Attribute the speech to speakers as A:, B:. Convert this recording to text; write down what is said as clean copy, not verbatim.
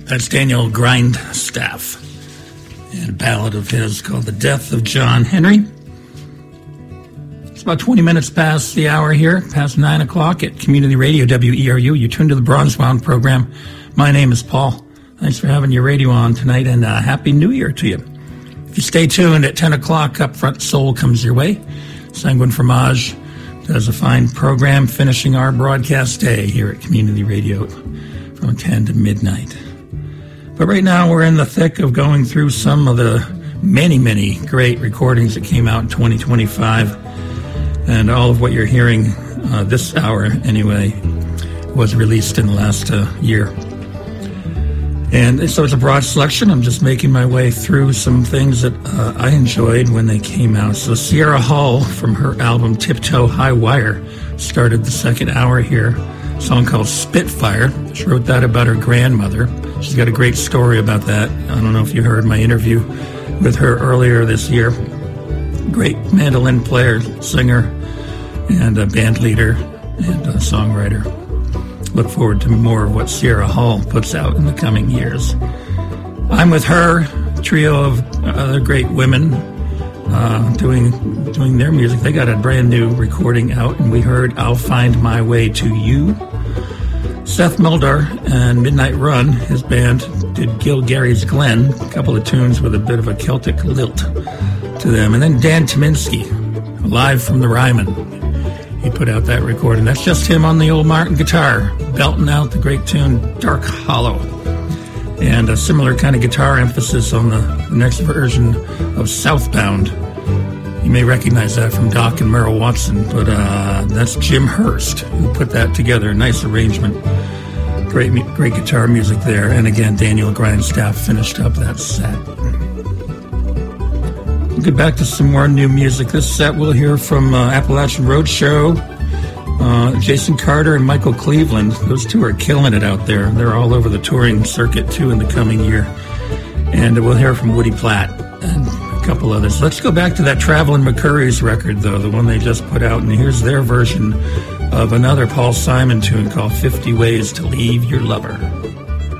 A: That's Daniel Grindstaff, and a ballad of his called The Death of John Henry. It's about 20 minutes past the hour here, past 9 o'clock at Community Radio WERU. You're tuned to the Bronzebound program. My name is Paul. Thanks for having your radio on tonight, and Happy New Year to you. If you stay tuned at 10 o'clock, Up Front Soul comes your way. Sanguine Fromage does a fine program finishing our broadcast day here at Community Radio from 10 to midnight. But right now we're in the thick of going through some of the many, many great recordings that came out in 2025. And all of what you're hearing this hour, anyway, was released in the last year. And so it's a broad selection. I'm just making my way through some things that I enjoyed when they came out. So Sierra Hull, from her album Tiptoe High Wire, started the second hour here. A song called Spitfire. She wrote that about her grandmother. She's got a great story about that. I don't know if you heard my interview with her earlier this year. Great mandolin player, singer, and a band leader, and a songwriter. Look forward to more of what Sierra Hull puts out in the coming years. I'm with her, a trio of other great women doing their music. They got a brand new recording out, and we heard I'll Find My Way to You. Seth Mulder and Midnight Run, his band, did Gilgary's Glen, a couple of tunes with a bit of a Celtic lilt to them. And then Dan Tyminski, live from the Ryman. He put out that recording. That's just him on the old Martin guitar, belting out the great tune Dark Hollow. And a similar kind of guitar emphasis on the next version of Southbound. You may recognize that from Doc and Merrill Watson, but that's Jim Hurst who put that together. A nice arrangement. Great guitar music there. And again, Daniel Grindstaff finished up that set. We'll get back to some more new music. This set we'll hear from Appalachian Roadshow, Jason Carter and Michael Cleveland. Those two are killing it out there. They're all over the touring circuit, too, in the coming year. And we'll hear from Woody Platt and a couple others. Let's go back to that Travelin' McCurry's record, though, the one they just put out. And here's their version of another Paul Simon tune called 50 Ways to Leave Your Lover.